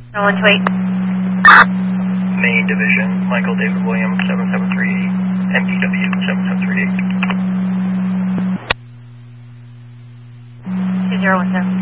No one to wait. Main Division, Michael David Williams, 773, MPW 7738. 2017.